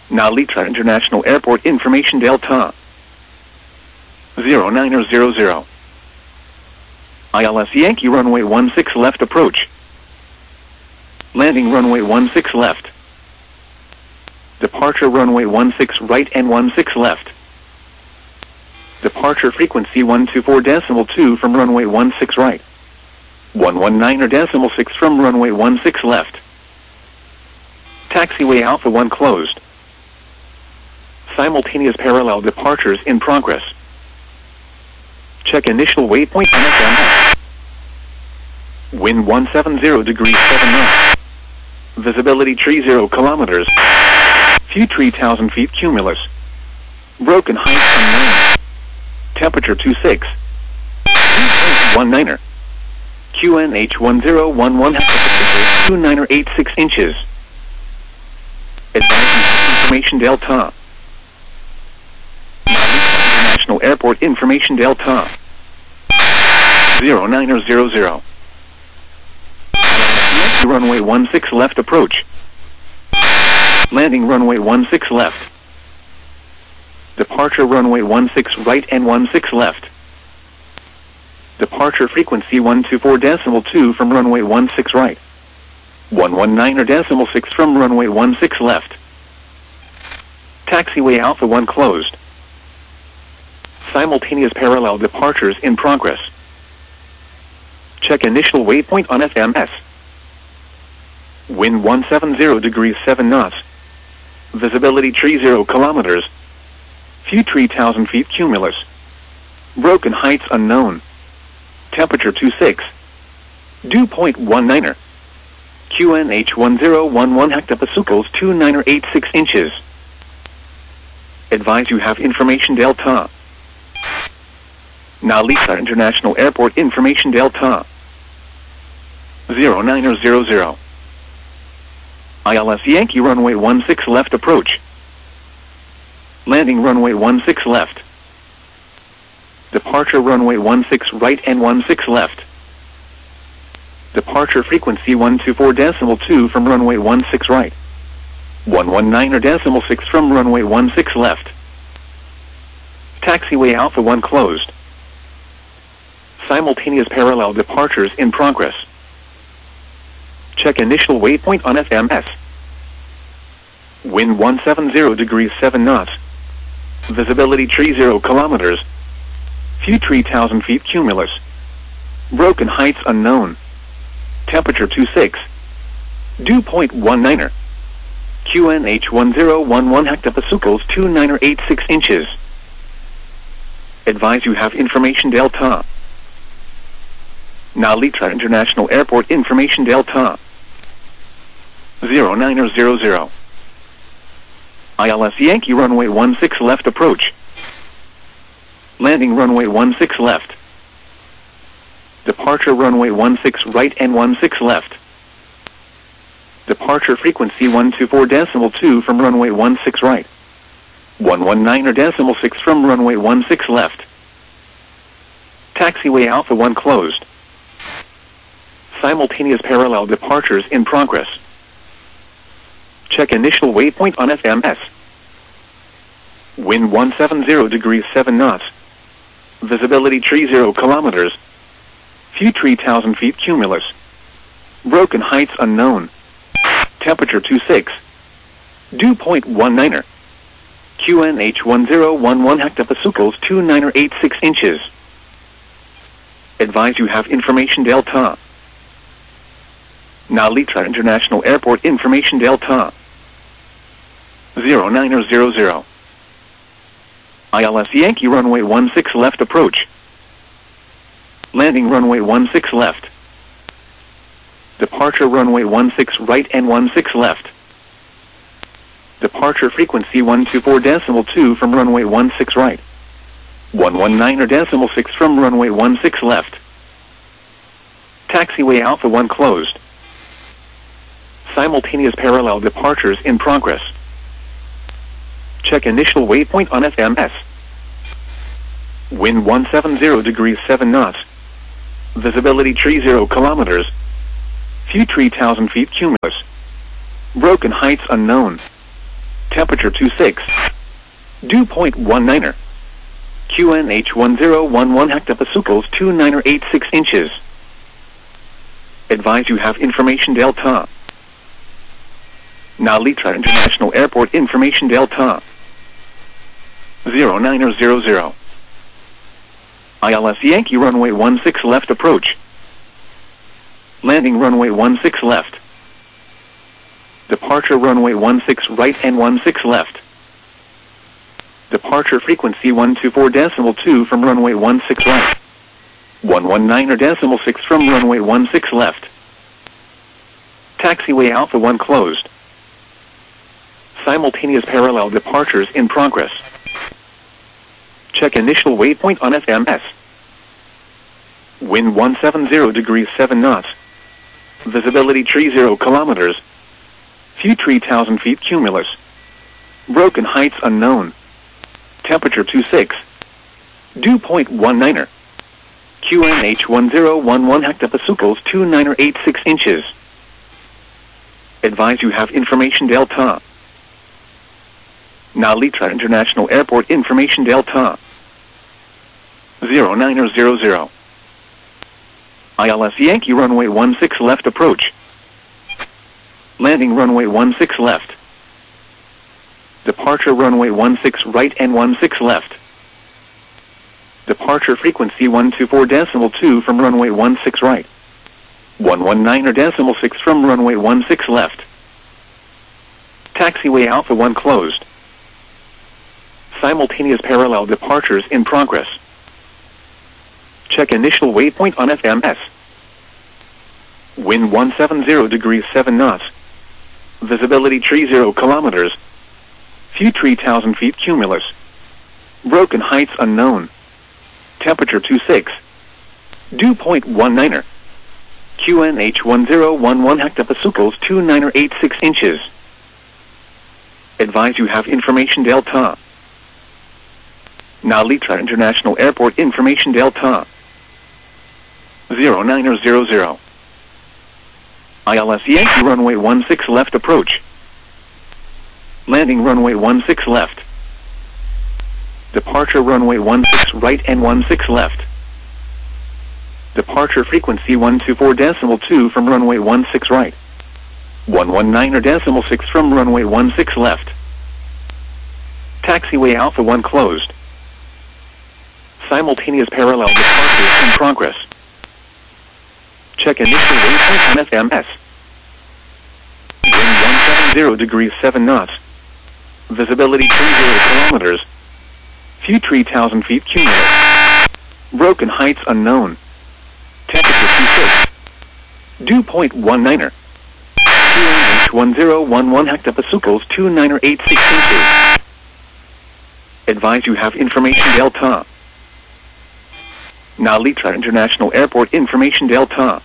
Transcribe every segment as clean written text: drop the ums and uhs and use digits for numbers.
Narita International Airport information Delta 0900. ILS Yankee runway 16 left approach. Landing runway 16 left. Departure runway 16 right and 16 left. Departure frequency 124.2 from runway 16 right. 119.6 from runway 16 left. Taxiway Alpha 1 closed. Simultaneous parallel departures in progress. Check initial waypoint on FM. Wind 170 degrees 7 knots. Visibility 30 kilometers. Few 3,000 feet cumulus. Broken height unknown. Temperature 26. 19er. QNH 1011 2986 inches. Advising information Delta. International Airport information Delta 0900. Runway 16 left approach. Landing runway 16 left. Departure runway 16 right and 16 left. Departure frequency 124.2 from runway 16 right. 119.6 from runway 16 left. Taxiway Alpha 1 closed. Simultaneous parallel departures in progress. Check initial waypoint on FMS. Wind 170 degrees 7 knots. Visibility 30 kilometers. Few 3,000 feet cumulus. Broken heights unknown. Temperature 26. Dew point 19er. QNH 1011 hectopascals 2986 inches. Advise you have information Delta. Narita International Airport information Delta 0900. ILS Yankee runway 16 left approach. Landing runway 16 left. Departure runway 16 right and 16 left. Departure frequency 124.2 from runway 16 right. 119.6 from runway 16 left. Taxiway Alpha 1 closed. Simultaneous parallel departures in progress. Check initial waypoint on FMS. Wind 170 degrees 7 knots. Visibility 30 kilometers. Few 3,000 feet cumulus. Broken heights unknown. Temperature 26. Dew point 19er. QNH 1011 hectopascals 2986 inches. Advise you have information Delta. Narita International Airport information Delta 0900. ILS Yankee runway 16 left approach. Landing runway 16 left. Departure runway 16 right and 16 left. Departure frequency 124.2 from runway 16 right. 119.6 from runway 16 left. Taxiway Alpha 1 closed. Simultaneous parallel departures in progress. Check initial waypoint on FMS. Wind 170 degrees 7 knots. Visibility 30 kilometers. Few 3,000 feet cumulus. Broken heights unknown. Temperature 26. Dew point 19er. QNH 1011 hectopascals 2986 inches. Advise you have information Delta. Narita International Airport information Delta 0900. ILS Yankee runway 16 left approach. Landing runway 16 left. Departure runway 16 right and 16 left. Departure frequency 124.2 from runway 16 right. 119.6 from runway 16 left. Taxiway Alpha 1 closed. Simultaneous parallel departures in progress. Check initial waypoint on FMS. Wind 170 degrees 7 knots. Visibility 30 kilometers. Few 3,000 feet cumulus. Broken heights unknown. Temperature 26. Dew point 19er. QNH 1011 hectopascals 2986 inches. Advise you have information Delta. Nalitra International Airport information Delta. 0900. ILS Yankee runway 16 left approach. Landing runway 16 left. Departure runway 16 right and 16 left. Departure frequency 124.2 from runway 16 right. 119.6 from runway 16 left. Taxiway Alpha 1 closed. Simultaneous parallel departures in progress. Check initial waypoint on FMS. Wind 170 degrees 7 knots. Visibility 30 kilometers. Few 3,000 feet cumulus. Broken heights unknown. Temperature 26. Dew point 19er. QNH 1011 hectopascals 2986 inches. Advise you have information Delta. Nalitra International Airport information Delta. 0900. ILS Yankee runway 16 left approach. Landing runway 16 left. Departure runway 16 right and 16 left. Departure frequency 124.2 from runway 16 right. 119.6 from runway 16 left. Taxiway Alpha 1 closed. Simultaneous parallel departures in progress. Check initial waypoint on FMS. Wind 170 degrees 7 knots. Visibility 30 kilometers. Few 3,000 feet cumulus. Broken heights unknown. Temperature 26. Dew point 19er. QNH 1011 hectopascals 2986 inches. Advise you have information Delta. Nalitra International Airport information Delta. 0900. ILS Yankee runway 16 left approach. Landing runway 16 left. Departure runway 16 right and 16 left. Departure frequency 124.2 from runway 16 right. 119.6 from runway 16 left. Taxiway Alpha 1 closed. Simultaneous parallel departures in progress. Check initial waypoint on FMS. Wind 170 degrees 7 knots. Visibility 30 kilometers. Few 3,000 feet cumulus. Broken heights unknown. Temperature 26. Dew point 19er. QNH 1011 hectopascals 2986 inches. Advise you have information Delta. Nalitra International Airport information Delta.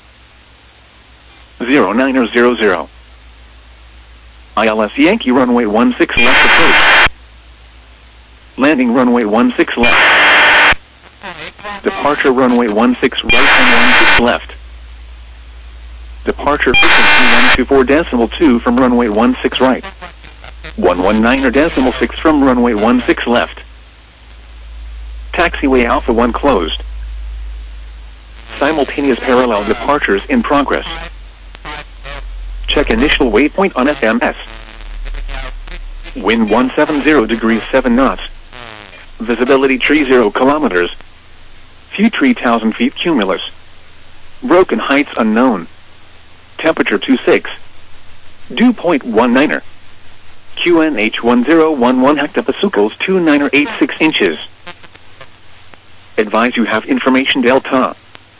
0900. ILS Yankee runway 16 left approach. Landing runway 16 left. Departure runway 16 right and 16 left. Departure frequency 124.2 from runway 16 right. 119.6 from runway 16 left. Taxiway Alpha 1 closed. Simultaneous parallel departures in progress. Check initial waypoint on FMS. Wind 170 degrees 7 knots. Visibility 30 kilometers. Few 3,000 feet cumulus. Broken heights unknown. Temperature 26. Dew point 19er. QNH 1011 hectopascals 2986 inches. Advise you have information Delta.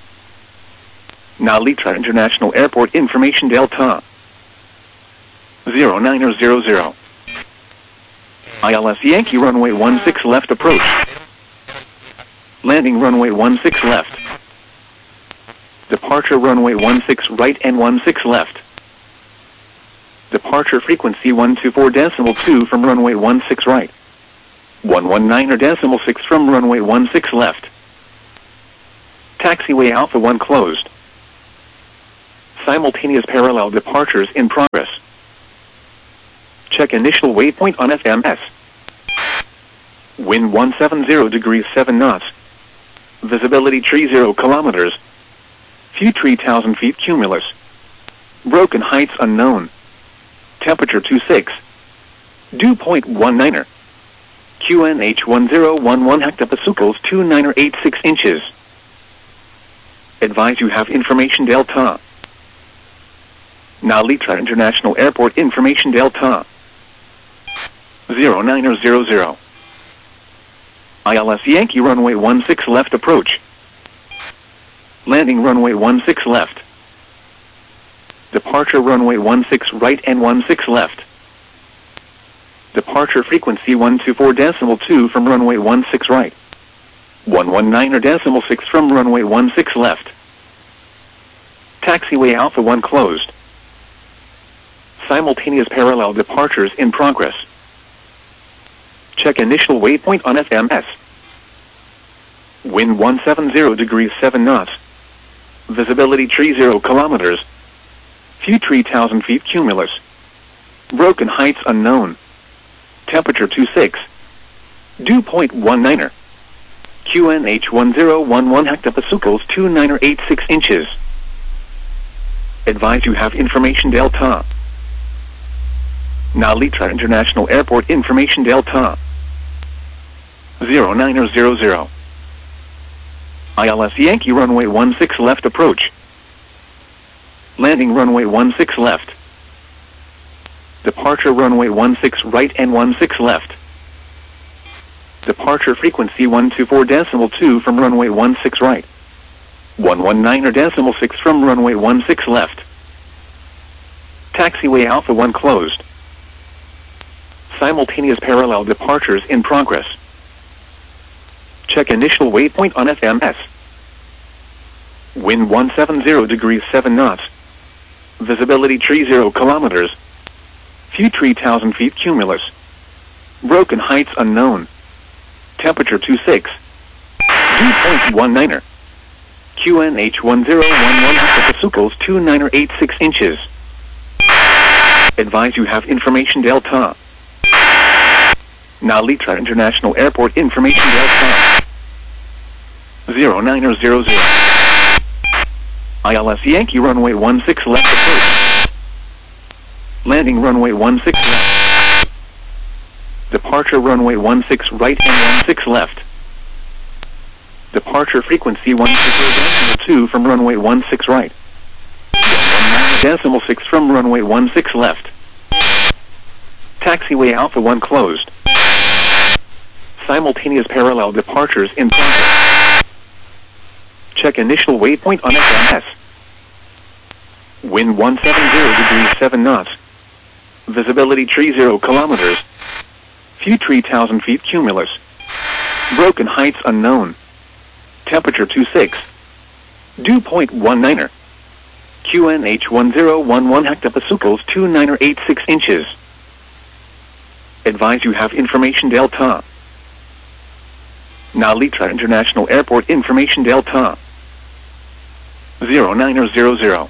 Nalitra International Airport information Delta. 0900. ILS Yankee runway 16 left approach. Landing runway 16 left. Departure runway 16 right and 16 left. Departure frequency 124.2 from runway 16 right. 119.6 from runway 16 left. Taxiway Alpha 1 closed. Simultaneous parallel departures in progress. Check Check initial waypoint on FMS. Wind 170 degrees 7 knots. Visibility 30 kilometers. View 3,000 feet cumulus. Broken heights unknown. Temperature 26. Dew point 19er. QNH 1011 hectopascals 2986 inches. Advise you have information Delta. Nalitra International Airport information Delta. 0900. ILS Yankee runway 16 left approach. Landing runway 16 left. Departure runway 16 right and 16 left. Departure frequency 124.2 from runway 16 right. 119.6 from runway 16 left. Taxiway Alpha 1 closed. Simultaneous parallel departures in progress. Check initial waypoint on FMS. Wind 170 degrees 7 knots. Visibility 30 kilometers. View 3,000 feet cumulus. Broken heights unknown. Temperature 26. Dew point 19er. QNH 1011 hectopascals 2986 inches. Advise you have information Delta. Nalitra International Airport information Delta. 0900. ILS Yankee runway 16 left approach. Landing runway 16 left. Departure runway 16 right and 16 left. Departure frequency 124.2 from runway 16 right. 119.6 from runway 16 left. Taxiway Alpha 1 closed. Simultaneous parallel departures in progress. Check initial waypoint on FMS. Wind 170 degrees 7 knots. Visibility 30 kilometers. View 3,000 feet cumulus. Broken heights unknown. Temperature 26. Dew point 19er. QNH 1011 hectopascals 2986 inches. Advise you have information Delta. Nalitra International Airport information Delta. 0900. ILS Yankee runway 16 left approach. Landing runway 16 left. Departure runway 16 right and 16 left. Departure frequency 124.2 from runway 16 right. 119.6 from runway 16 left. Taxiway Alpha 1 closed. Simultaneous parallel departures in progress. Check initial waypoint on FMS. Wind 170 degrees 7 knots. Visibility 30 kilometers. View 3,000 feet cumulus. Broken heights unknown. Temperature 26. Dew point 19er. QNH 1011 hectopascals 2986 inches. Advise you have information Delta. Nalitra International Airport information Delta. 0900.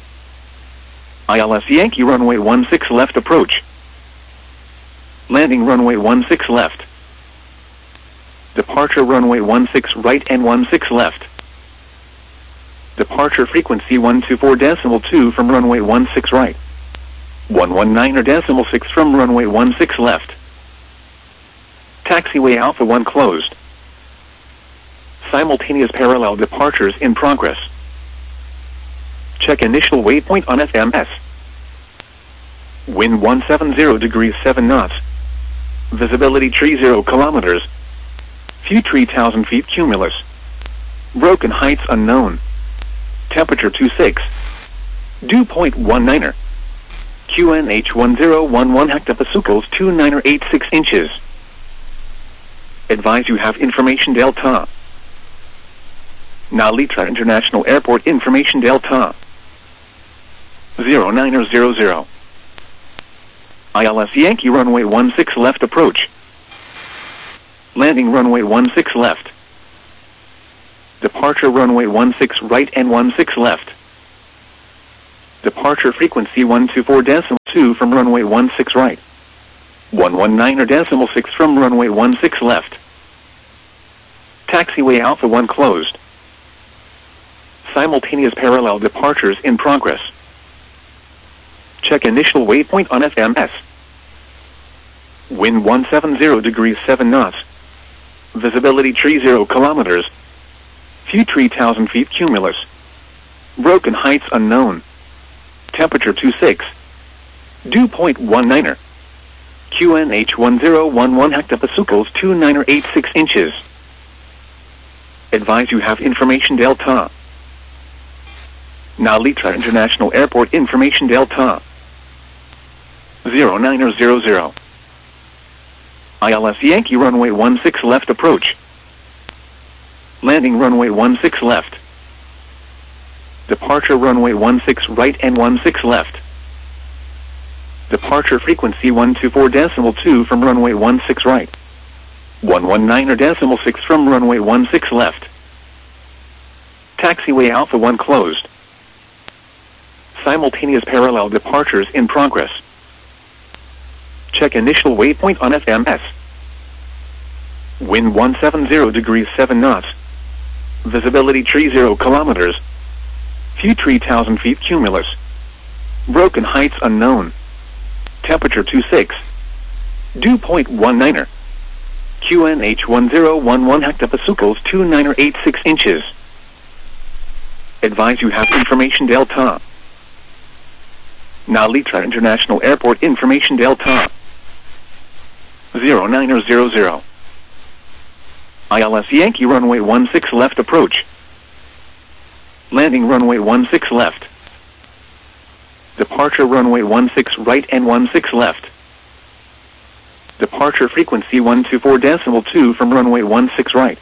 ILS Yankee runway 16 left approach. Landing runway 16 left. Departure runway 16 right and 16 left. Departure frequency 124.2 from runway 16 right. 119.6 from runway 16 left. Taxiway Alpha 1 closed. Simultaneous parallel departures in progress. Check initial waypoint on FMS. Wind 170 degrees 7 knots. Visibility 30 kilometers. View 3,000 feet cumulus. Broken heights unknown. Temperature 26. Dew point 19er. QNH 1011 hectopascals 2986 inches. Advise you have information Delta. Nalitra International Airport information Delta. 0900. ILS Yankee runway 16 left approach. Landing runway 16 left. Departure runway 16 right and 16 left. Departure frequency 124.2 from runway 16 right. 119.6 from runway 16 left. Taxiway Alpha 1 closed. Simultaneous parallel departures in progress. Check initial waypoint on FMS. Wind 170 degrees 7 knots. Visibility 30 kilometers. Few 3,000 feet cumulus. Broken heights unknown. Temperature 26. Dew point 19er. QNH 1011 hectopascals 2986 inches. Advise you have information Delta. Nalita International Airport information Delta. 0900. ILS Yankee runway 16 left approach. Landing runway 16 left. Departure runway 16 right and 16 left. Departure frequency 124.2 from runway 16 right. 119.6 from runway 16 left. Taxiway Alpha 1 closed. Simultaneous parallel departures in progress. Check initial waypoint on FMS. Wind 170 degrees 7 knots. Visibility 30 kilometers. Few 3,000 feet cumulus. Broken heights unknown. Temperature 26. Dew point 19er. QNH 1011 hectopascals 2986 inches. Advise you have information Delta. Nalita International Airport information Delta. 0900. ILS Yankee runway 16 left approach. Landing runway 16 left. Departure runway 16 right and 16 left. Departure frequency 124.2 from runway 16 right.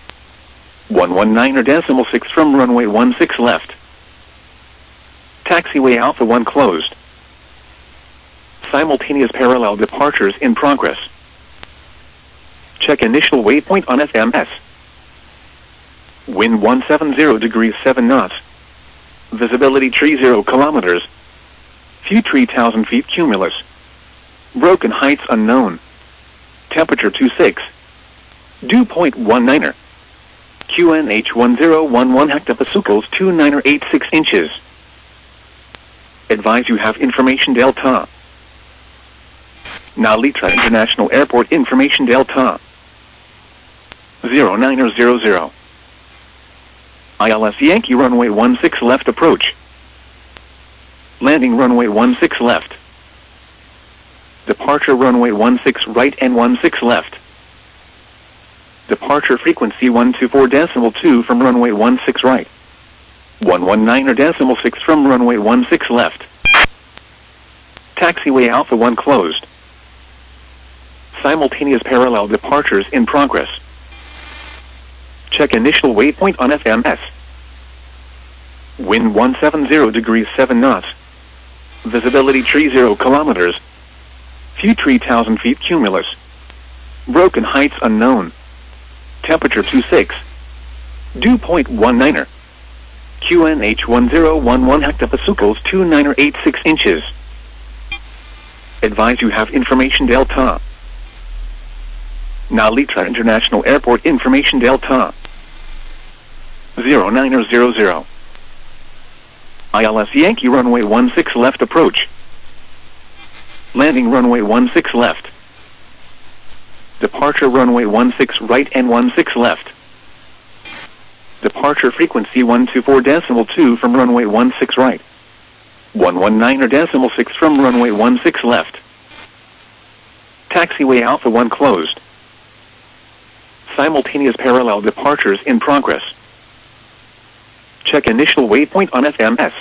119.6 from runway 16 left. Taxiway Alpha 1 closed. Simultaneous parallel departures in progress. Check initial waypoint on FMS. Wind 170 degrees 7 knots. Visibility 30 kilometers. Few 3,000 feet cumulus. Broken heights unknown. Temperature 26. Dew point 19er. QNH 1011 hectopascals 2986 inches. Advise you have information Delta. Nalita International Airport information Delta. 0900. ILS Yankee runway 16 left approach. Landing runway 16 left. Departure runway 16 right and 16 left. Departure frequency 124.2 from runway 16 right. 119.6 from runway 16 left. Taxiway Alpha 1 closed. Simultaneous parallel departures in progress. Check initial waypoint on FMS. Wind 170 degrees 7 knots. Visibility 30 kilometers. Few 3,000 feet cumulus. Broken heights unknown. Temperature 26. Dew point 19er. QNH 1011 hectopascals 2986 inches. Advise you have information Delta. Nalita International Airport information Delta. 0900. ILS Yankee runway 16 left approach. Landing runway 16 left. Departure runway 16 right and 16 left. Departure frequency 124.2 from runway 16 right. 119.6 from runway 16 left. Taxiway Alpha 1 closed. Simultaneous parallel departures in progress. Check initial waypoint on FMS.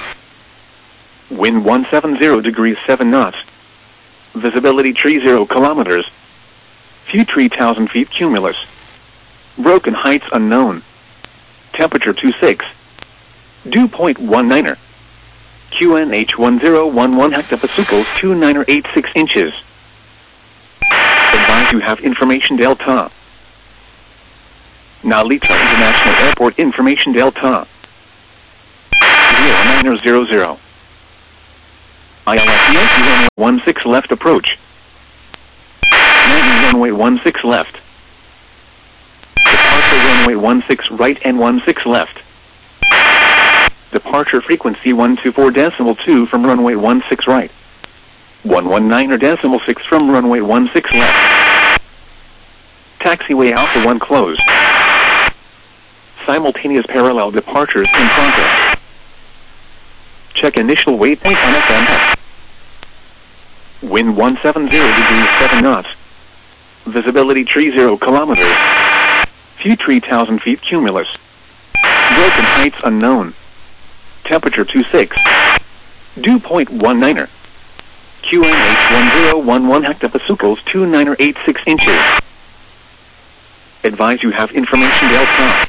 Wind 170 degrees 7 knots. Visibility 30 kilometers. Few 3,000 feet cumulus. Broken heights unknown. Temperature 26. Dew point 19er. QNH 1011 hectopascals 2986 inches. Advise you have information Delta. Nalita International Airport information Delta. 0900. ILS Yankee runway 16 left approach. 16 left. Departure runway 16 right and 16 left. Departure frequency 124.2 from runway 16 right. 119.6 from runway 16 left. Taxiway Alpha 1 closed. Simultaneous parallel departures in progress. Check initial waypoint on FMS. Wind 170 degrees 7 knots. Visibility 30 kilometers. Few 3,000 feet cumulus. Broken heights unknown. Temperature 26. Dew point 19er. QNH 1011 hectopascals 2986 inches. Advise you have information Delta.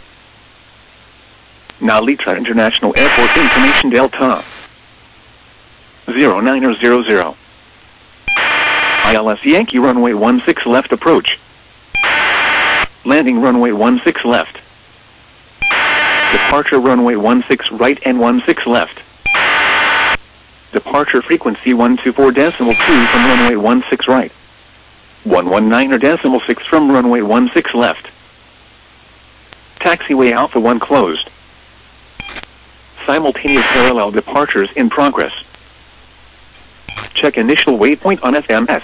Nalitra International Airport information Delta. 0900. ILS Yankee runway 16 left approach. Landing runway 16 left. Departure runway 16 right and 16 left. Departure frequency 124.2 from runway 16 right. 119.6 from runway 16 left. Taxiway Alpha 1 closed. Simultaneous parallel departures in progress. Check initial waypoint on FMS.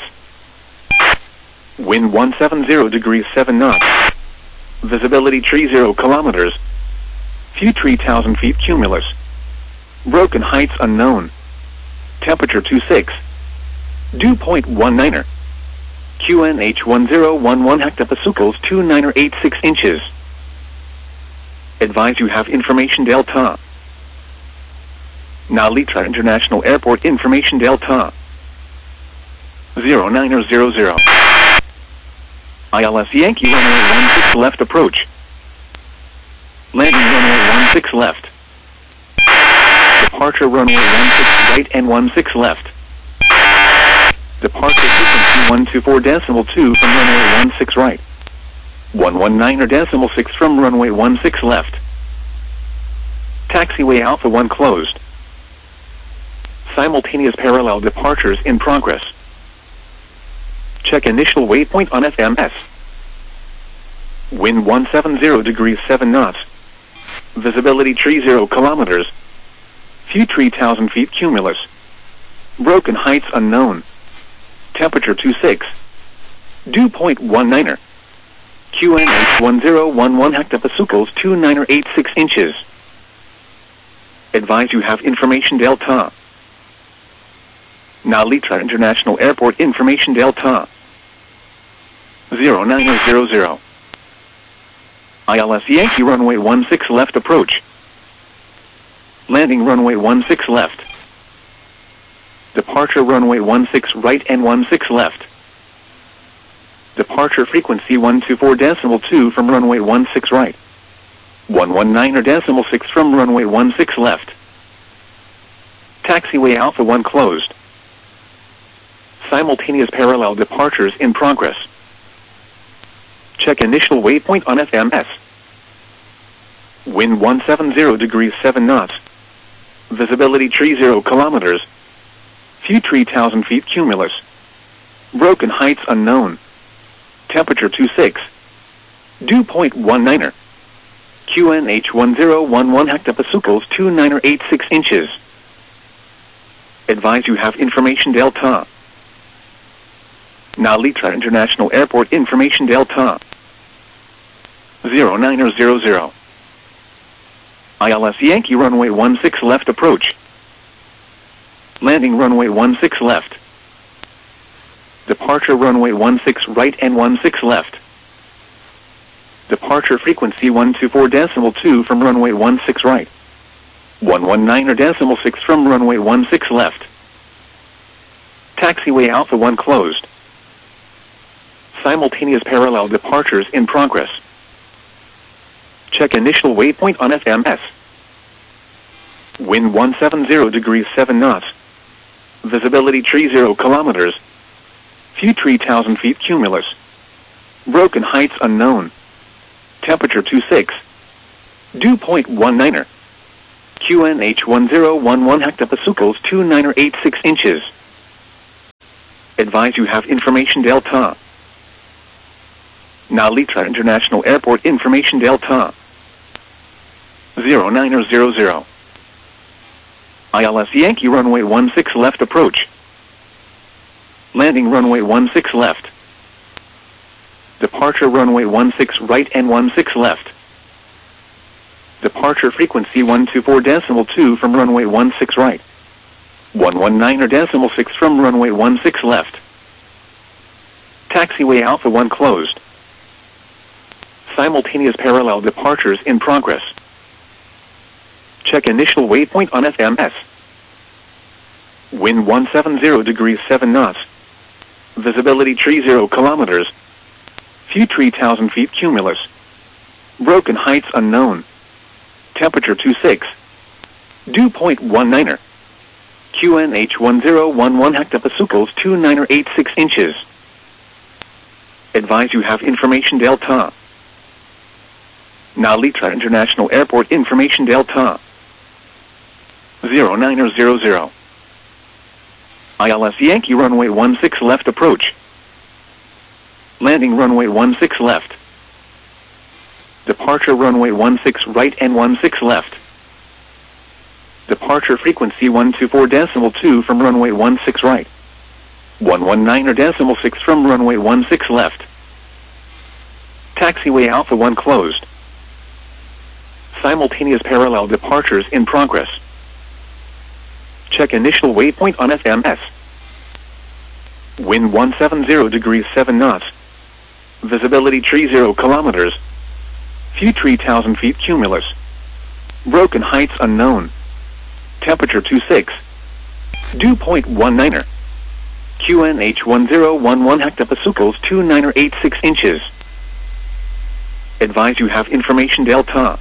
Wind 170 degrees 7 knots. Visibility 30 kilometers. Few 3,000 feet cumulus. Broken heights unknown. Temperature 26. Dew point 19er. QNH 1011 hectopascals 2986 inches. Advise you have information Delta. Nalitra International Airport information Delta. 0900. ILS Yankee runway 16 left approach. Landing runway 16 left. Departure runway 16 right and 16 left. Departure frequency 124.2 from runway 16 right. 119.6 from runway 16 left. Taxiway Alpha 1 closed. Simultaneous parallel departures in progress. Check initial waypoint on FMS. Wind 170 degrees 7 knots. Visibility 30 kilometers. Few 3,000 feet cumulus. Broken heights unknown. Temperature 26. Dew point 19er. QNH 1011 hectopascals 2986 inches. Advise you have information Delta. Nalitra International Airport information Delta. 0900. ILS Yankee runway 16 left approach. Landing runway 16 left. Departure runway 16 right and 16 left. Departure frequency 124.2 from runway 16 right. 119.6 from runway 16 left. Taxiway Alpha 1 closed. Simultaneous parallel departures in progress. Check initial waypoint on FMS. Wind 170 degrees 7 knots. Visibility 30 kilometers. Few 3,000 feet cumulus. Broken heights unknown. Temperature 26. Dew point 19er. QNH 1011 hectopascals 2986 inches. Advise you have information Delta. Nalitra International Airport information Delta. 0900. ILS Yankee runway 16 left approach. Landing runway 16 left. Departure runway 16 right and 16 left. Departure frequency 124.2 from runway 16 right. 119.6 from runway 16 left. Taxiway Alpha 1 closed. Simultaneous parallel departures in progress. Check initial waypoint on FMS. Wind 170 degrees 7 knots. Visibility 30 kilometers. Few 3,000 feet cumulus. Broken heights unknown. Temperature 26. Dew point 19er. QNH 1011 hectopascals 2986 inches. Advise you have information Delta. Narita International Airport information Delta 0900. ILS Yankee runway 16 left approach. Landing runway 16 left. Departure runway 16 right and 16 left. Departure frequency 124.2 from runway 16 right. 119.6 from runway 16 left. Taxiway Alpha 1 closed. Simultaneous parallel departures in progress. Check initial waypoint on FMS. Wind 170 degrees 7 knots. Visibility 30 kilometers. Few 3,000 feet cumulus. Broken heights unknown. Temperature 26. Dew point 19er. QNH 1011 hectopascals 2986 inches. Advise you have information Delta. Narita International Airport information Delta 0900. ILS Yankee runway 16 left approach. Landing runway 16 left. Departure runway 16 right and 16 left. Departure frequency 124.2 from runway 16 right. 119.6 from runway 16 left. Taxiway Alpha 1 closed. Simultaneous parallel departures in progress. Check initial waypoint on FMS. Wind 170 degrees 7 knots. Visibility 30 kilometers. Few 3,000 feet cumulus. Broken heights unknown. Temperature 26. Dew point 19er. QNH 1011 hectopascals 2986 inches. Advise you have information Delta.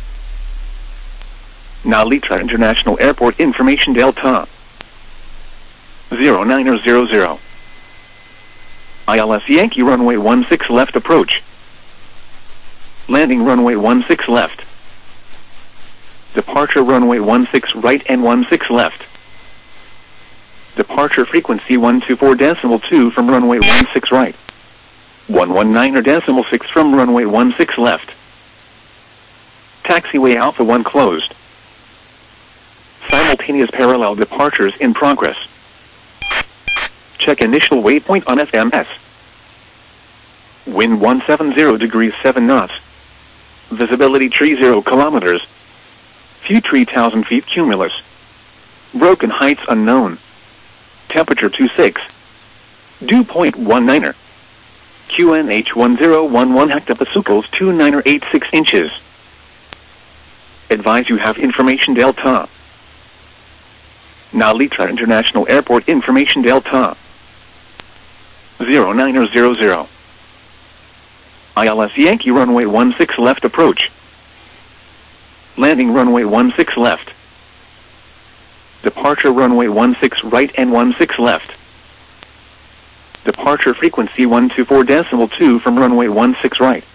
Narita International Airport information Delta 0900. ILS Yankee runway 16 left approach. Landing runway 16 left. Departure runway 16 right and 16 left. Departure frequency 124.2 from runway 16 right. 119.6 from runway 16 left. Taxiway Alpha 1 closed. Simultaneous parallel departures in progress. Check initial waypoint on FMS. Wind 170 degrees 7 knots. Visibility 30 kilometers. Few 3,000 feet cumulus. Broken heights unknown. Temperature 26. Dew point 19er. QNH 1011 hectopascals 2986 inches. Advise you have information Delta. Narita International Airport information Delta 0900. ILS Yankee runway 16 left approach. Landing runway 16 left. Departure runway 16 right and 16 left. Departure frequency 124.2 from runway 16 right.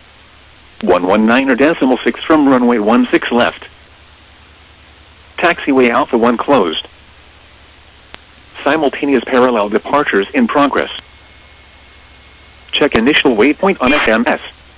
119.6 from runway 16 left. Taxiway Alpha 1 closed. Simultaneous parallel departures in progress. Check initial waypoint on FMS.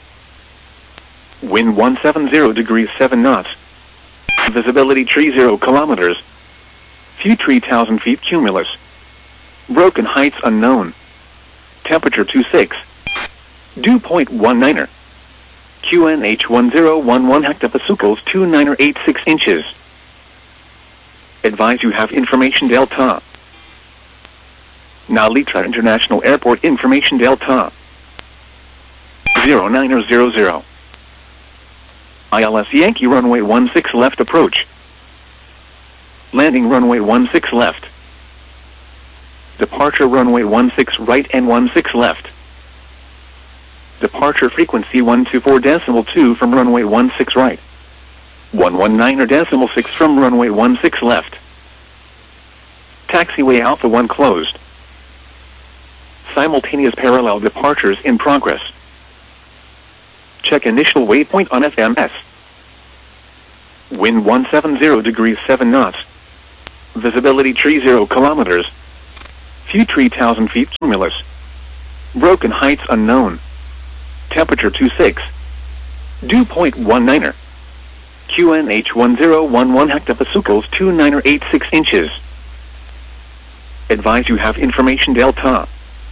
Wind 170 degrees 7 knots. Visibility 30 kilometers. Few 3,000 feet cumulus. Broken heights unknown. Temperature 26. Dew point 19er. QNH 1011 hectopascals 2986 inches. Advise you have information Delta. Narita International Airport information Delta 0900. ILS Yankee runway 16 left approach. Landing runway 16 left. Departure runway 16 right and 16 left. Departure frequency 124.2 from runway 16 right. 119.6 from runway 16 left. Taxiway Alpha 1 closed. Simultaneous parallel departures in progress. Check initial waypoint on FMS. Wind 170 degrees 7 knots. Visibility 30 kilometers. Few 3,000 feet cumulus. Broken heights unknown. Temperature 26. Dew point 19er. QNH 1011 hectopascals 2986 inches. Advise you have information Delta.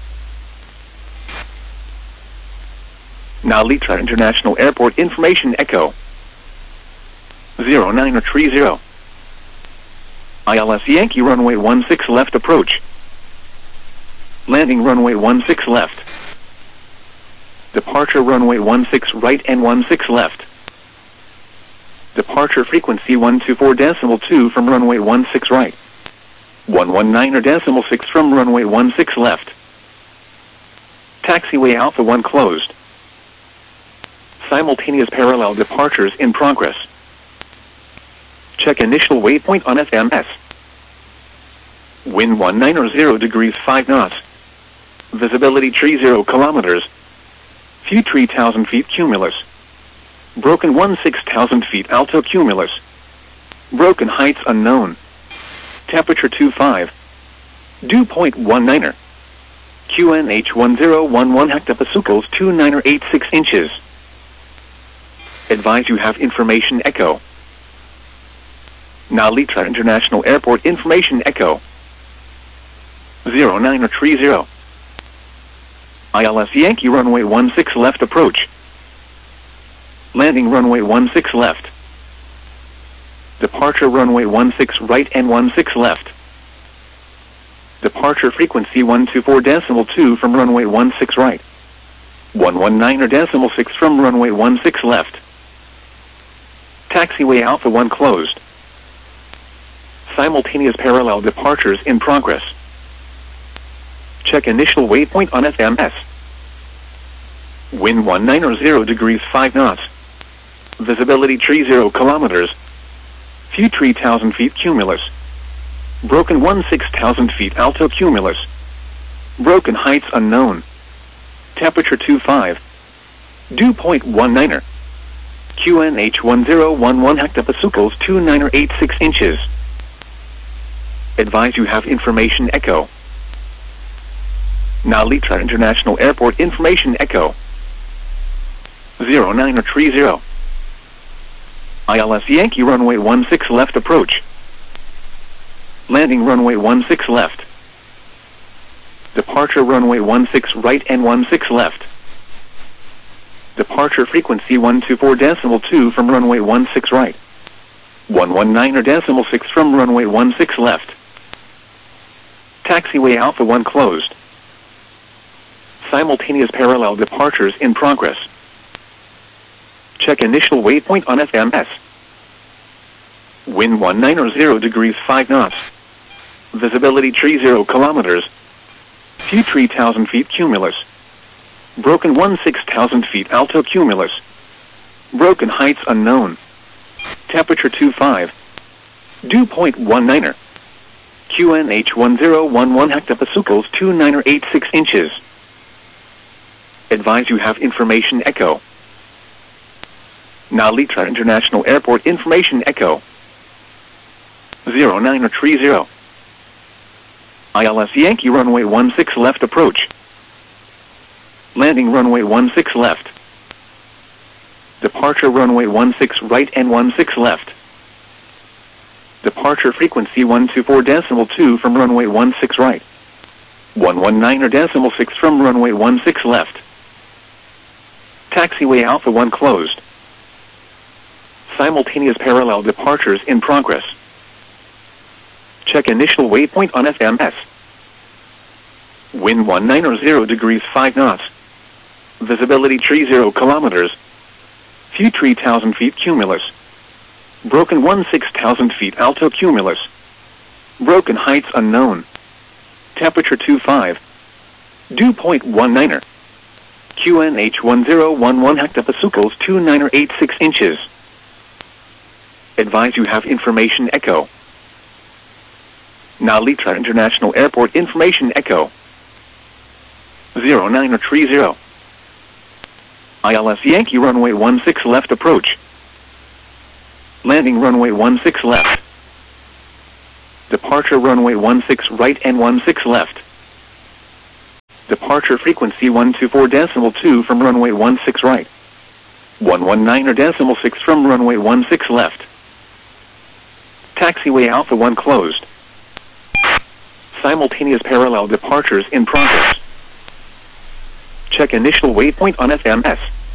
Now Litra International Airport information Echo 0930. ILS Yankee runway 16 left approach. Landing runway 16 left. Departure runway 16 right and 16 left. Departure frequency 124.2 from runway 16 right. 119.6 from runway 16 left. Taxiway Alpha 1 closed. Simultaneous parallel departures in progress. Check initial waypoint on FMS. Wind 190 degrees 5 knots. Visibility 30 kilometers. Few 3,000 feet cumulus. Broken 16,000 feet alto cumulus. Broken heights unknown. Temperature 25. Dew point 19er. QNH 1011 hectopascals 2986 inches. Advise you have information Echo. Now Litra International Airport information Echo 0930. ILS Yankee runway 16 left approach. Landing runway 16 left. Departure runway 16 right and 16 left. Departure frequency 124.2 from runway 16 right. 119.6 from runway 16 left. Taxiway Alpha 1 closed. Simultaneous parallel departures in progress. Check initial waypoint on FMS. Wind 190 degrees 5 knots. Visibility 30 kilometers. Few 3,000 feet cumulus. Broken 16,000 feet alto cumulus. Broken heights unknown. Temperature 25. Dew point 19er. QNH 1011 hectopascals 2986 inches. Advise you have information Echo. Now Litra International Airport information Echo 0930. ILS Yankee runway 16 left approach. Landing runway 16 left. Departure runway 16 right and 16 left. Departure frequency 124.2 from runway 16 right. 119.6 from runway 16 left. Taxiway Alpha 1 closed. Simultaneous parallel departures in progress. Check initial waypoint on FMS. Wind 190 degrees 5 knots. Visibility 30 kilometers. Few 3,000 feet cumulus. Broken 16,000 feet alto cumulus. Broken heights unknown. Temperature 25. Dew point 19er. QNH 1011 hectopascals 2986 inches. Advise you have information Echo. Now Litra International Airport information Echo 0930. ILS Yankee runway 16 left approach. Landing runway 16 left. Departure runway 16 right and 16 left. Departure frequency 124.2 from runway 16 right. 119.6 from runway 16 left. Taxiway Alpha 1 closed. Simultaneous parallel departures in progress. Check initial waypoint on FMS. Wind 190 degrees 5 knots. Visibility 30 kilometers. Few 3,000 feet cumulus. Broken 16,000 feet alto cumulus. Broken heights unknown. Temperature 25. Dew point 19er. QNH 1011 hectopascals 2986 inches. Advise you have information Echo. Now Litra International Airport information Echo 0930. ILS Yankee runway 16 left approach. Landing runway 16 left. Departure runway 16 right and 16 left. Departure frequency 124.2 from runway 16 right. 119.6 from runway 16 left. Taxiway Alpha 1 closed. Simultaneous parallel departures in progress. Check initial waypoint on FMS.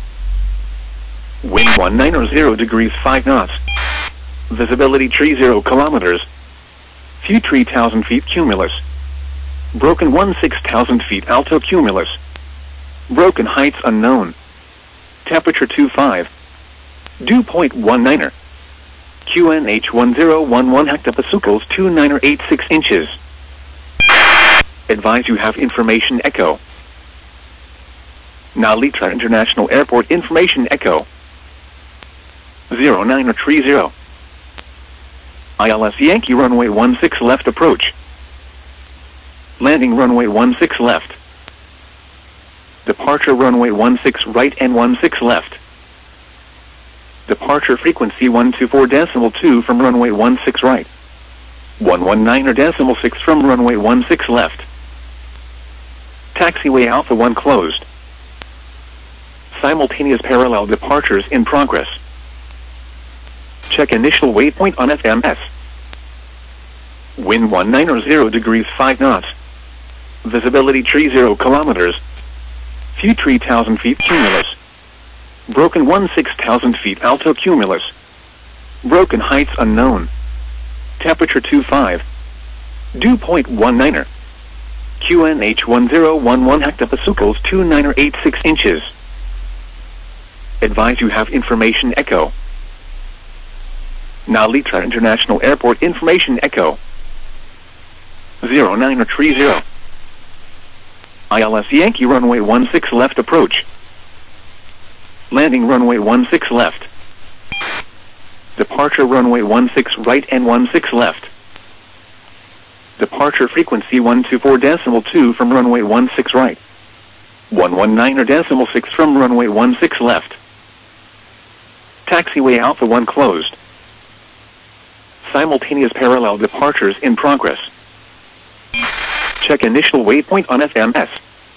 Wind 190 degrees 5 knots. Visibility 30 kilometers. Few 3,000 feet cumulus. Broken 16,000 feet alto cumulus. Broken heights unknown. Temperature 25. Dew point 19er. QNH 1011 hectopascals 2986 inches. Advise you have information echo. Nalitra International Airport information echo. 0930. ILS Yankee runway 16 left approach. Landing runway 16 left. Departure runway 16 right and 16 left. Departure frequency 124.2 from runway 16 right. 119.6 from runway 16 left. Taxiway Alpha 1 closed. Simultaneous parallel departures in progress. Check initial waypoint on FMS. Wind 190 degrees 5 knots. Visibility 30 kilometers. Few 3,000 feet cumulus. Broken 16,000 feet alto cumulus. Broken heights unknown. Temperature 25. Dew point 19er. QNH 1011 hectopascals 2986 inches. Advise you have information echo. Nalitra International Airport information echo. 0930. ILS Yankee runway 16 left approach. Landing runway 16 left. Departure runway 16 right and 16 left. Departure frequency 124.2 from runway 16 right. 119.6 from runway 16 left. Taxiway Alpha 1 closed. Simultaneous parallel departures in progress. Check initial waypoint on FMS.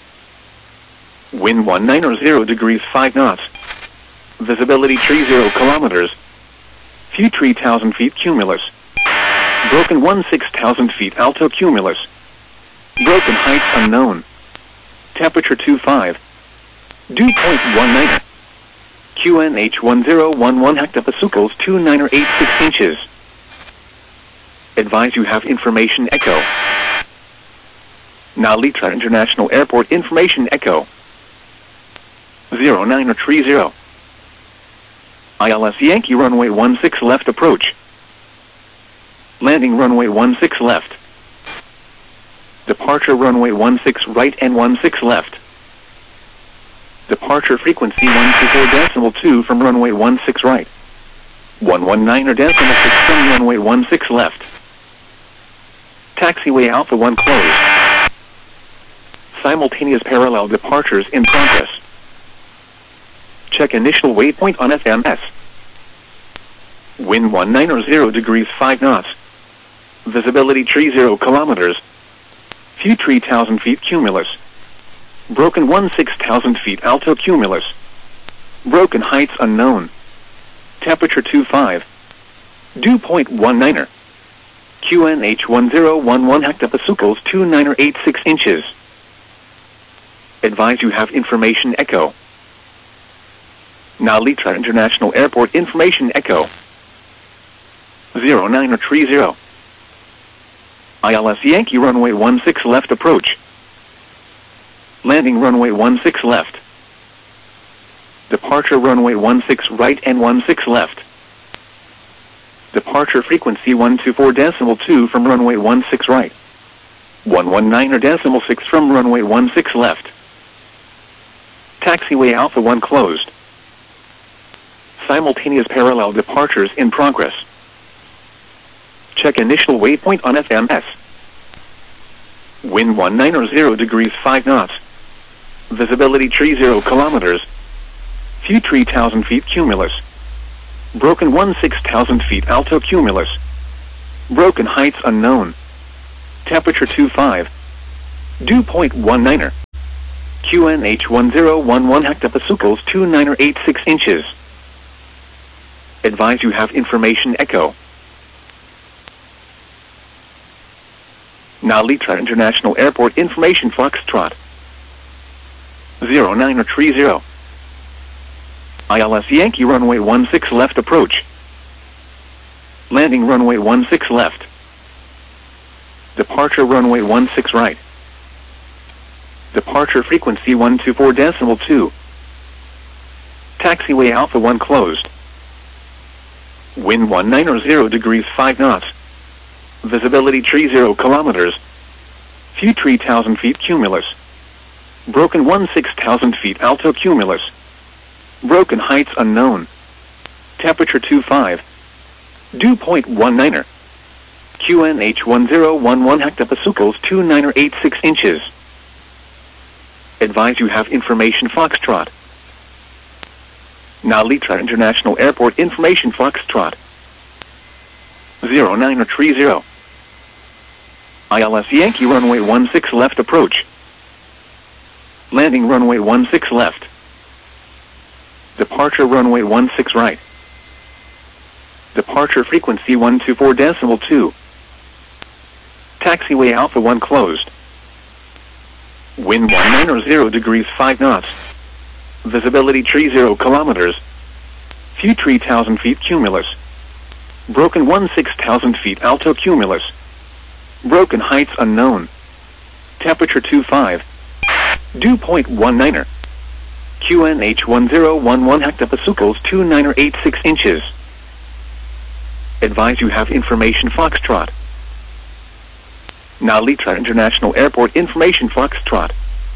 Wind 190 degrees 5 knots. Visibility 30 kilometers. Few 3,000 feet cumulus. Broken 16,000 feet alto cumulus. Broken heights unknown. Temperature 25. Dew point 19er. QNH 1011 hectopascals 2986 inches. Advise you have information echo. Nalitra International Airport information echo. 0930. ILS Yankee runway 16 left approach. Landing runway 16 left. Departure runway 16 right and 16 left. Departure frequency 124.2 from runway 16 right. 119.6 from runway 16 left. Taxiway Alpha 1 closed. Simultaneous parallel departures in progress. Check initial waypoint on FMS. Wind 190 degrees 5 knots. Visibility 30 kilometers. Few 3,000 feet cumulus. Broken 16,000 feet alto cumulus. Broken heights unknown. Temperature 25. Dew point 19er. QNH 1011 hectopascals 2986 inches. Advise you have information echo. Nalitra International Airport information echo. 0930. ILS Yankee runway 16 left approach. Landing runway 16 left. Departure runway 16 right and 16 left. Departure frequency 124.2 from runway 16 right. 119.6 from runway 16 left. Taxiway Alpha 1 closed. Simultaneous parallel departures in progress. Check initial waypoint on FMS. Wind 190 degrees 5 knots. Visibility 30 kilometers. Few 3,000 feet cumulus. Broken 16,000 feet alto cumulus. Broken heights unknown. Temperature 25. Dew point 19er. QNH 1011 hectopascals 2986 inches. Advise you have information echo. Now Litra International Airport information Foxtrot 0930. ILS Yankee runway 16 left approach. Landing runway 16 left. Departure runway 16 right. Departure frequency 124.2. Taxiway Alpha 1 closed. Wind 190 degrees 5 knots. Visibility 30 kilometers. Few 3,000 feet cumulus. Broken 16,000 feet alto cumulus. Broken heights unknown. Temperature 25. Dew point 19er. QNH 1011 hectopascals 2986 inches. Advise you have information Foxtrot. Now Litra International Airport information Foxtrot 0930. ILS Yankee runway 16 left approach. Landing runway 16 left. Departure runway 16 right. Departure frequency 124.2. Taxiway Alpha 1 closed. Wind 190 degrees 5 knots. Visibility 30 kilometers. Few 3,000 feet cumulus. Broken 16,000 feet alto cumulus. Broken heights unknown. Temperature 25. Dew point 19er. QNH 1011 hectopascals 2986 inches. Advise you have information Foxtrot. Now Litra International Airport information Foxtrot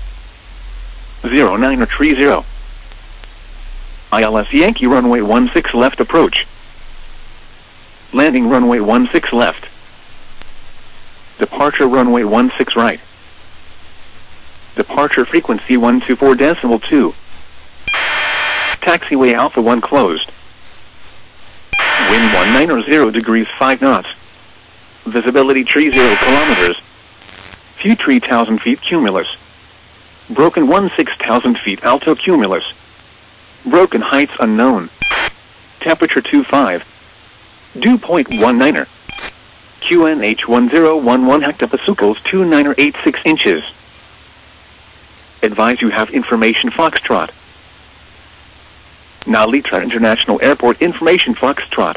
0930. ILS Yankee runway 16 left approach. Landing runway 16 left. Departure runway 16 right. Departure frequency 124.2. Taxiway Alpha 1 closed. Wind 190 degrees 5 knots. Visibility 30 kilometers. Few 3,000 feet cumulus. Broken 16,000 feet alto cumulus. Broken heights unknown. Temperature 25. Dew point 19er. QNH 1011 hectopascals 2986 inches. Advise you have information Foxtrot. Now Litra International Airport information Foxtrot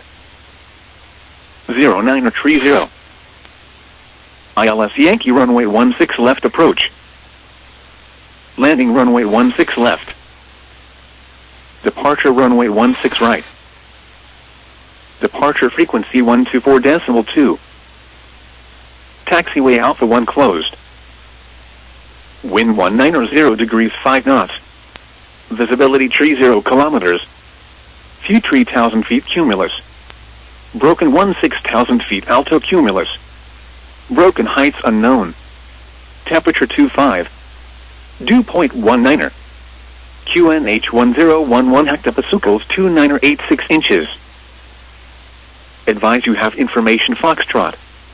0930. ILS Yankee runway 16 left approach. Landing runway 16 left. Departure runway 16 right. Departure frequency 124.2. Taxiway Alpha 1 closed. Wind 190 degrees 5 knots. Visibility 30 kilometers. Few 3,000 feet cumulus. Broken 16,000 feet alto cumulus. Broken heights unknown. Temperature 25. Dew point 19er. QNH 1011 hectopascals 2986 inches. Advise you have information Foxtrot.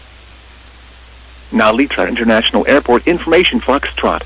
Now Litra International Airport information Foxtrot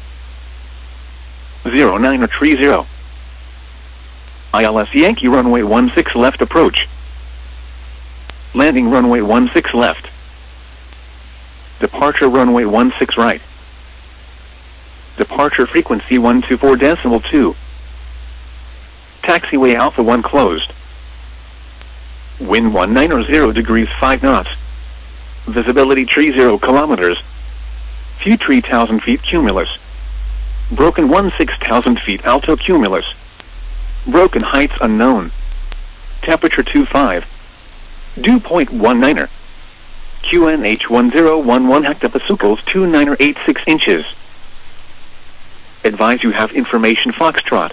0930. ILS Yankee runway 16 left approach. Landing runway 16 left. Departure runway 16 right. Departure frequency 124.2. Taxiway Alpha 1 closed. Wind 190 degrees 5 knots. Visibility 30 kilometers. Few 3,000 feet cumulus. Broken 16,000 feet alto cumulus. Broken heights unknown. Temperature 25. Dew point 19er. QNH 1011 hectopascals 2986 inches. Advise you have information Foxtrot.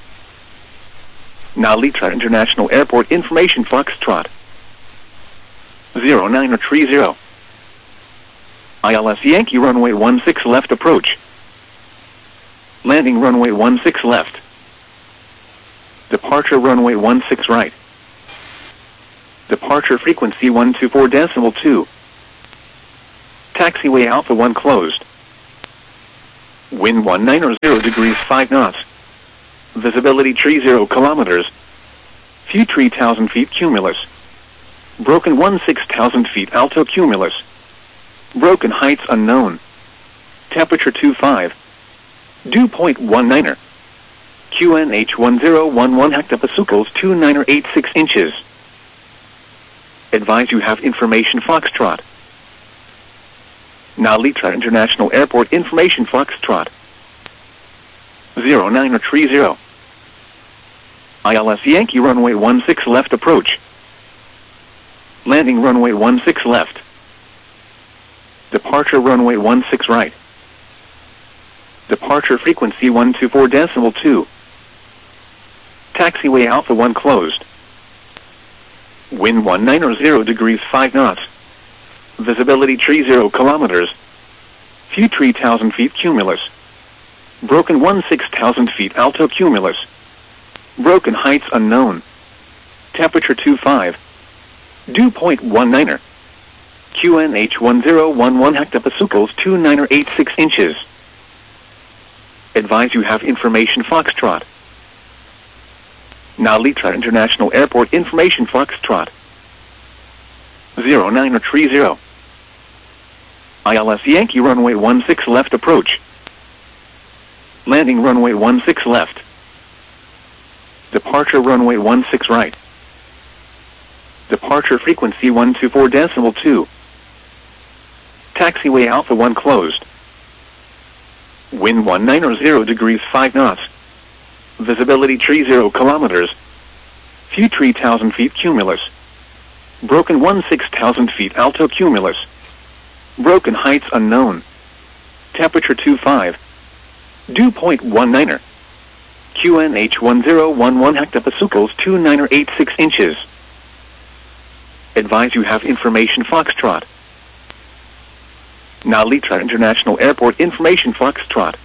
Now Litra International Airport information Foxtrot 0930. ILS Yankee runway 16 left approach. Landing runway 16 left. Departure runway 16 right. Departure frequency 124.2. Taxiway Alpha 1 closed. Wind 190 degrees 5 knots. Visibility 30 kilometers. Few 3,000 feet cumulus. Broken 16,000 feet alto cumulus. Broken heights unknown. Temperature 25. Dew point 19er. QNH 1011 hectopascals 2986 inches. Advise you have information Foxtrot. Now Litra International Airport information Foxtrot. 0930. ILS Yankee runway 16 left approach. Landing runway 16 left. Departure runway 16 right. Departure frequency 124.2. Taxiway Alpha 1 closed. Wind 190 degrees 5 knots. Visibility 30 kilometers. Few 3,000 feet cumulus. Broken 16,000 feet alto cumulus. Broken heights unknown. Temperature 25. Dew point 19er. QNH 1011 hectopascals 2986 inches. Advise you have information Foxtrot. Now Litra International Airport information Foxtrot. 0930. ILS Yankee runway 16 left approach. Landing runway 16 left. Departure runway 16 right. Departure frequency 124.2. Taxiway Alpha 1 closed. Wind 190 degrees 5 knots. Visibility 30 kilometers. Few 3,000 feet cumulus. Broken 16,000 feet alto cumulus. Broken heights unknown. Temperature 25. Dew point 19er. QNH 1011 hectopascals 2986 inches. Advise you have information Foxtrot. Now Litra International Airport information Foxtrot.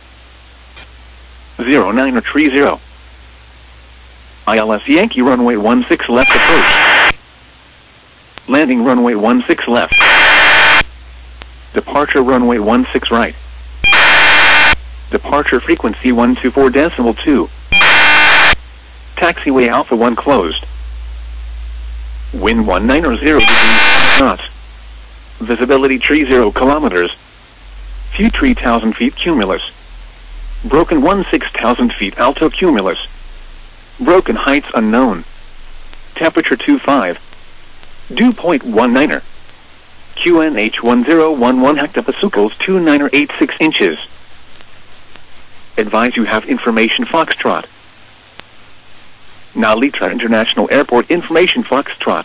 0930. ILS Yankee runway 16 left approach. Landing runway 16 left. Departure runway 16 right. Departure frequency 124.2. Taxiway Alpha 1 closed. Wind 190 degrees knots. Visibility 30 kilometers. Few 3,000 feet cumulus. Broken 16,000 feet alto cumulus. Broken heights unknown. Temperature 25. Dew point 19er. QNH 1011 hectopascals 2986 inches. Advise you have information Foxtrot. Now Litra International Airport information Foxtrot.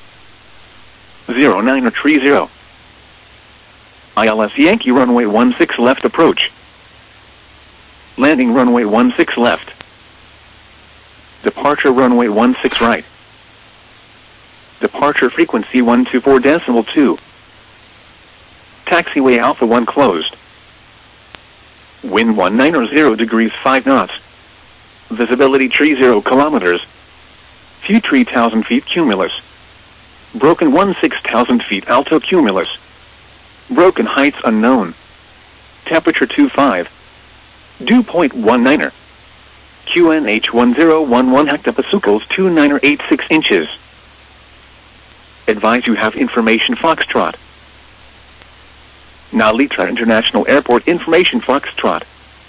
0930. ILS Yankee runway 16 left approach. Landing runway 16 left. Departure runway 16 right. Departure frequency 124.2. Taxiway Alpha 1 closed. Wind 190 degrees 5 knots. Visibility 30 kilometers. Few 3,000 feet cumulus. Broken 16,000 feet alto cumulus. Broken heights unknown. Temperature 25. Dew point 19er. QNH 1011 hectopascals 2986 inches. Advise you have information Foxtrot. Now Litra International Airport information Foxtrot.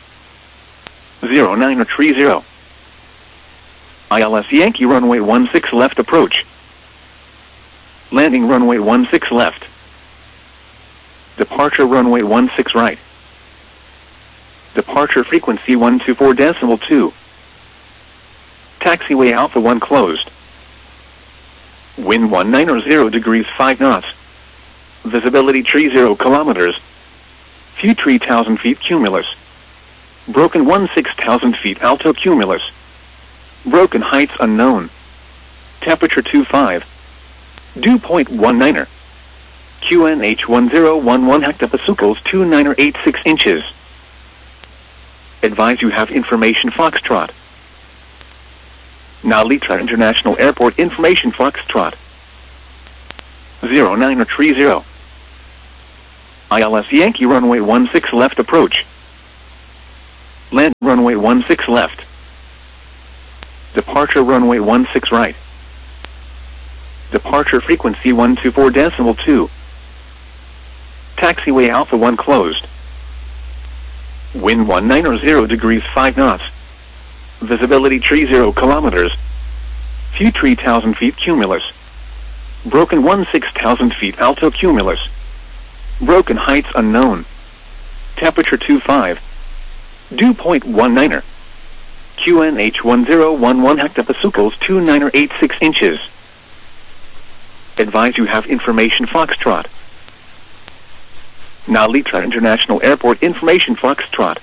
0930. ILS Yankee runway 16 left approach. Landing runway 16 left. Departure runway 16 right. Departure frequency 124.2. Taxiway Alpha 1 closed. Wind 190 degrees 5 knots. Visibility 30 kilometers. Few 3,000 feet cumulus. Broken 16,000 feet alto cumulus. Broken heights unknown. Temperature 25. Dew point 19er. QNH 1011 hectopascals 2986 inches. Advise you have information Foxtrot. Now Litra International Airport information Foxtrot. 0930. ILS Yankee runway 16 left approach. runway 16 left. Departure runway 16 right. Departure frequency 124.2. Taxiway Alpha 1 closed. Wind 19 degrees 5 knots. Visibility 30 kilometers. Few 3,000 feet cumulus. Broken 16,000 feet alto cumulus. Broken heights unknown. Temperature 25. Dew point 19. QNH 1011 hectopascals 2986 inches. Advise you have information Foxtrot. Nalitra International Airport information Foxtrot.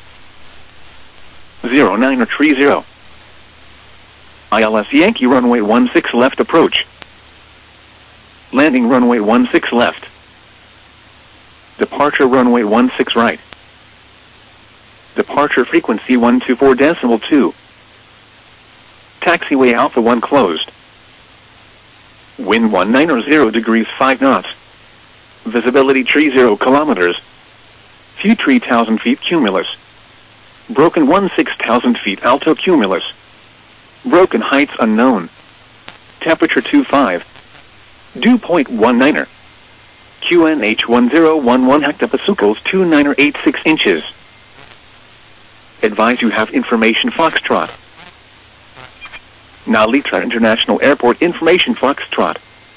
0930. ILS Yankee runway 16 left approach. Landing runway 16 left. Departure runway 16 right. Departure frequency 124.2. Taxiway Alpha 1 closed. Wind 190 degrees 5 knots. Visibility 30 kilometers. Few 3,000 feet cumulus. Broken 16,000 feet alto cumulus. Broken heights unknown. Temperature 25. Dew point 19. QNH 1011 hectopascals 2986 inches. Advise you have information Foxtrot. Nalitra International Airport information Foxtrot.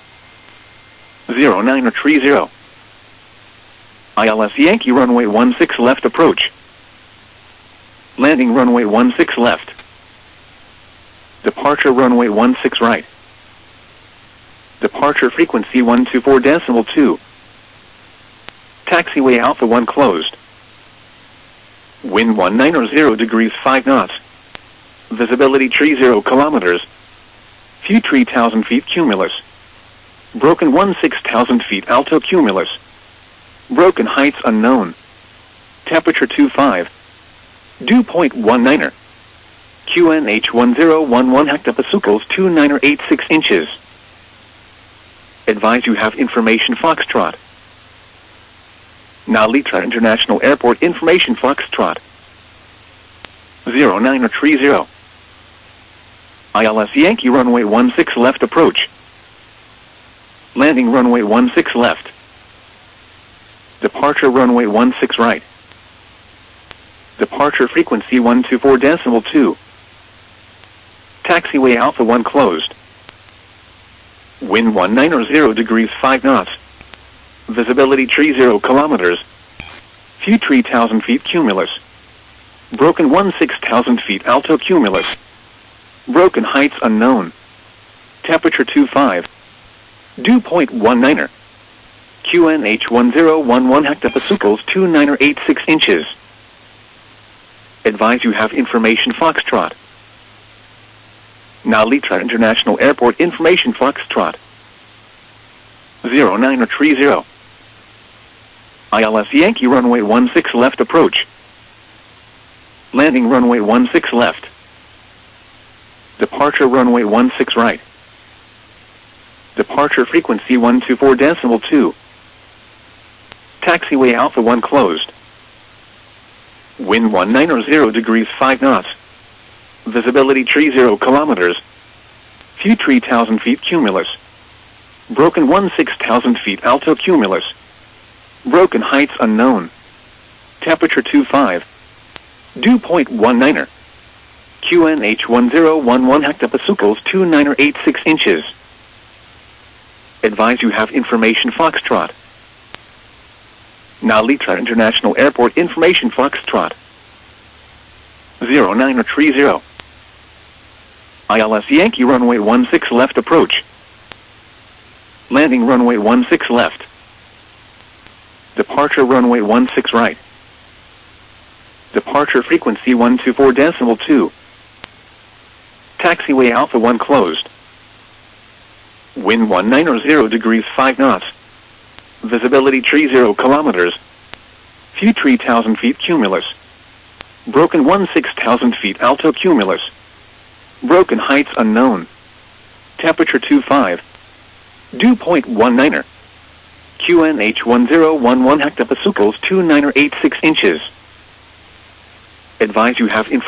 0930. ILS Yankee runway 16 left approach. Landing runway 16 left. Departure runway 16 right. Departure frequency 124.2. Taxiway Alpha 1 closed. Wind 190 degrees 5 knots. Visibility 30 kilometers. Few 3,000 feet cumulus. Broken 16,000 feet alto cumulus. Broken heights unknown. Temperature 25. Dew point 19. QNH 1011 hectopascals 2986 inches. Advise you have information Foxtrot. Nalitra International Airport information Foxtrot. 0930. ILS Yankee runway 16 left approach. Landing runway 16 left. Departure runway 16 right. Departure frequency 124.2. Taxiway Alpha 1 closed. Wind 190 degrees 5 knots. Visibility 30 kilometers. Few 3,000 feet cumulus. Broken 16,000 feet alto cumulus. Broken heights unknown. Temperature 25. Dew point 19. QNH 1011 hectopascals 2986 inches. Advise you have information Foxtrot. Nalitra International Airport information Foxtrot. 0930. ILS Yankee runway 16 left approach. Landing runway 16 left. Departure runway 16 right. Departure frequency 124.2. Taxiway Alpha 1 closed. Wind 190 degrees 5 knots. Visibility 30 kilometers. Few 3,000 feet cumulus. Broken 16,000 feet alto cumulus. Broken heights unknown. Temperature 25. Dew point 19. QNH 1011 hectopascals 2986 inches. Advise you have information Foxtrot. Nalitra International Airport information Foxtrot. 0930. ILS Yankee runway 16 left approach. Landing runway 16 left. Departure runway 16 right. Departure frequency 124.2. Taxiway Alpha 1 closed. Wind 190 degrees 5 knots. Visibility 30 kilometers. Few 3,000 feet cumulus. Broken 16,000 feet alto cumulus. Broken heights unknown. Temperature 25. Dew point 19. QNH 1011 hectopascals 2986 inches. Advise you have information